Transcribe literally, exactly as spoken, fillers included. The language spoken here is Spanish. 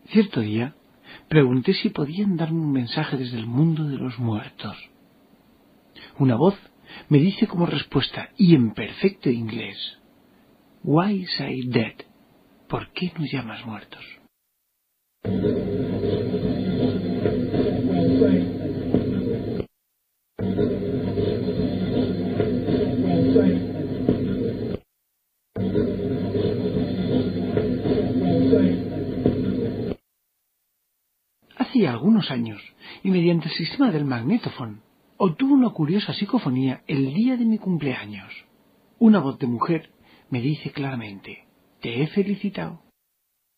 Cierto día, pregunté si podían darme un mensaje desde el mundo de los muertos. Una voz me dice como respuesta, y en perfecto inglés, "Why say dead?" ¿Por qué nos llamas muertos? Hacía algunos años, y mediante el sistema del magnetófono, obtuve una curiosa psicofonía el día de mi cumpleaños. Una voz de mujer me dice claramente, "Te he felicitado".